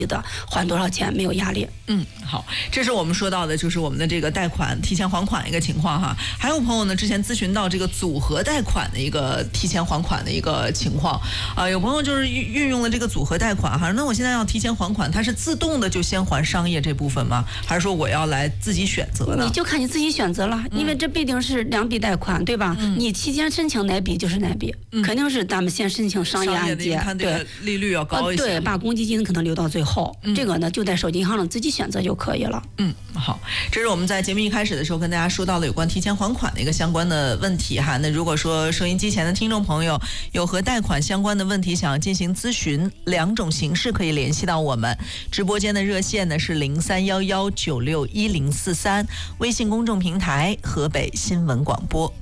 的还多少钱没有压力。 好，这是我们说到的就是我们的这个贷款提前还款一个情况哈。还有朋友呢之前咨询到这个组合贷款的一个提前还款的一个情况有朋友就是运用了这个组合贷款哈，那我现在要提前还款，它是自动的就先还商业这部分吗？还是说我要来自己选择呢？ 你就看你自己选择了，因为这必定是两笔贷款，对吧？你提前申请哪笔就是哪笔，肯定是咱们先申请商业按揭， 看这个利率要高一些， 对，把公积金可能留到最后，这个呢就在手机银行上自己选择就可以了。 好，这是我们在节目一开始的时候跟大家说到了有关提前还款的一个相关的问题哈。那如果说收音机前的听众朋友有和贷款相关的问题想要进行咨询，2种形式可以联系到我们。直播间的热线呢是0311961043，微信公众平台河北新闻广播。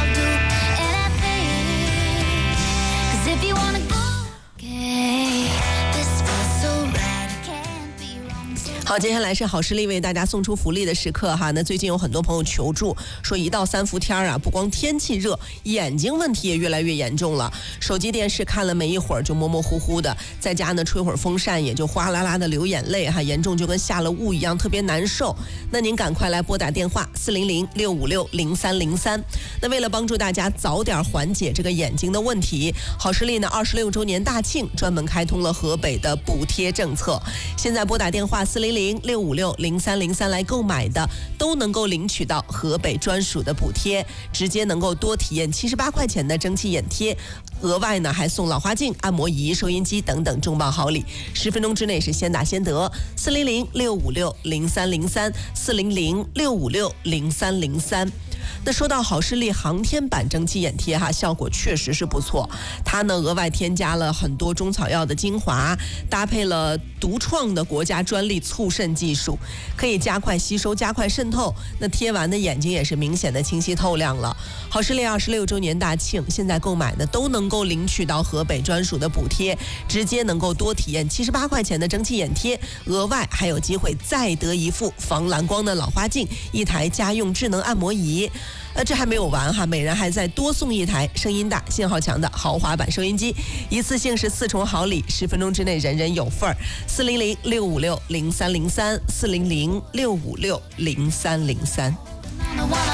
好，接下来是好视力为大家送出福利的时刻哈。那最近有很多朋友求助，说1到3伏天啊，不光天气热，眼睛问题也越来越严重了。手机电视看了没一会儿就模模糊糊的，在家呢吹会儿风扇也就哗啦啦的流眼泪哈，严重就跟下了雾一样，特别难受。那您赶快来拨打电话400-656-0303。那为了帮助大家早点缓解这个眼睛的问题，好视力呢26周年大庆专门开通了河北的补贴政策。现在拨打电话400-656-0303来购买的都能够领取到河北专属的补贴，直接能够多体验78块钱的蒸汽眼贴，额外呢还送老花镜、按摩仪、收音机等等重磅好礼，10分钟之内是先打先得。400-656-0303 400-656-0303。那说到好视力航天版蒸汽眼贴哈，效果确实是不错。它呢额外添加了很多中草药的精华，搭配了独创的国家专利促渗技术，可以加快吸收、加快渗透。那贴完的眼睛也是明显的清晰透亮了。好视力26周年大庆，现在购买的都能够领取到河北专属的补贴，直接能够多体验78块钱的蒸汽眼贴，额外还有机会再得一副防蓝光的老花镜，1台家用智能按摩仪。这还没有完哈，每人还再多送1台声音大、信号强的豪华版收音机，一次性是4重好礼，10分钟之内人人有份儿。400-656-0303 400-656-0303。